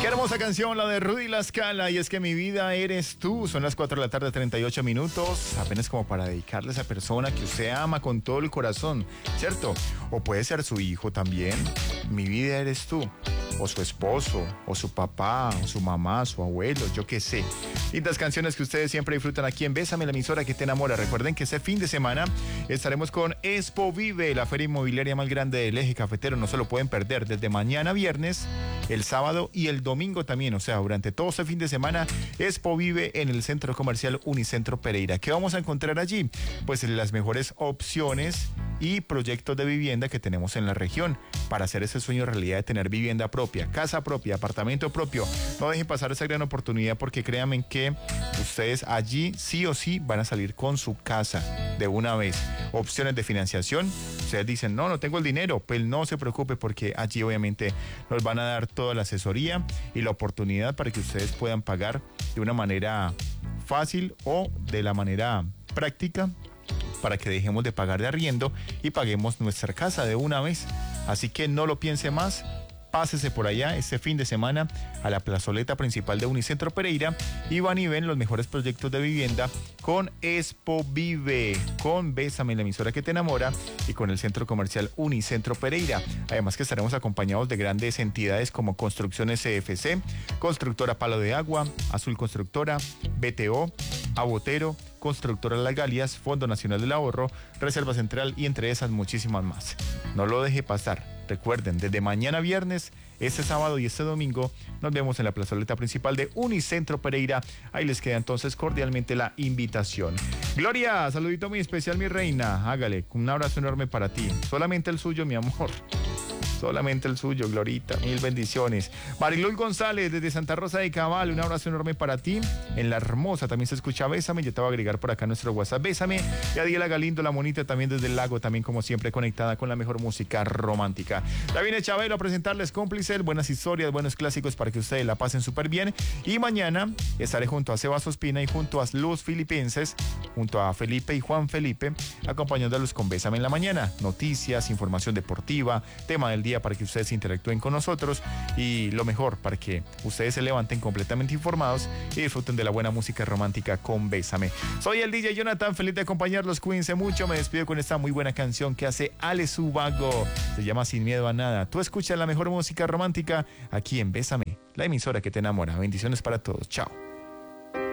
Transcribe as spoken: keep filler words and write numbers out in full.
hermosa canción, la de Rudy La Scala, y es que mi vida eres tú. Son las cuatro de la tarde, treinta y ocho minutos, apenas como para dedicarle a esa persona que usted ama con todo el corazón, ¿cierto? O puede ser su hijo también. Mi vida eres tú. O su esposo, o su papá, o su mamá, su abuelo, yo qué sé. Lindas canciones que ustedes siempre disfrutan aquí en Bésame, la emisora que te enamora. Recuerden que este fin de semana estaremos con Expo Vive, la feria inmobiliaria más grande del eje cafetero. No se lo pueden perder desde mañana viernes, el sábado y el domingo también. O sea, durante todo este fin de semana, Expo Vive en el Centro Comercial Unicentro Pereira. ¿Qué vamos a encontrar allí? Pues las mejores opciones y proyectos de vivienda que tenemos en la región para hacer ese sueño realidad de tener vivienda propia, casa propia, apartamento propio. No dejen pasar esa gran oportunidad, porque créanme que ustedes allí sí o sí van a salir con su casa de una vez. Opciones de financiación. Ustedes dicen, no, no tengo el dinero. Pues no se preocupe, porque allí obviamente nos van a dar toda la asesoría y la oportunidad para que ustedes puedan pagar de una manera fácil o de la manera práctica, para que dejemos de pagar de arriendo y paguemos nuestra casa de una vez. Así que no lo piense más. Pásese por allá este fin de semana a la plazoleta principal de Unicentro Pereira y van y ven los mejores proyectos de vivienda con Expo Vive, con Bésame, la emisora que te enamora, y con el Centro Comercial Unicentro Pereira. Además que estaremos acompañados de grandes entidades como Construcciones C F C, Constructora Palo de Agua, Azul Constructora, B T O, Abotero, Constructora Las Galias, Fondo Nacional del Ahorro, Reserva Central y entre esas muchísimas más. No lo deje pasar. Recuerden, desde mañana viernes, este sábado y este domingo, nos vemos en la plazoleta principal de Unicentro Pereira. Ahí les queda entonces cordialmente la invitación. Gloria, saludito muy especial, mi reina. Hágale, un abrazo enorme para ti. Solamente el suyo, mi amor. Solamente el suyo, Glorita. Mil bendiciones. Mariluz González, desde Santa Rosa de Cabal, un abrazo enorme para ti. En La Hermosa también se escucha Bésame. Yo te voy a agregar por acá nuestro WhatsApp. Bésame. Y a Diela Galindo, la monita, también desde el lago, también como siempre conectada con la mejor música romántica. Ya viene Chabelo a presentarles Cómplice, buenas historias, buenos clásicos para que ustedes la pasen súper bien. Y mañana estaré junto a Sebas Ospina y junto a los filipenses, junto a Felipe y Juan Felipe, acompañándolos con Bésame en la mañana. Noticias, información deportiva, tema del día para que ustedes interactúen con nosotros, y lo mejor, para que ustedes se levanten completamente informados y disfruten de la buena música romántica con Bésame. Soy el D J Jonathan, feliz de acompañarlos, cuídense mucho. Me despido con esta muy buena canción que hace Ale Subago, se llama Sin Miedo a Nada. Tú escuchas la mejor música romántica aquí en Bésame, la emisora que te enamora. Bendiciones para todos, chao.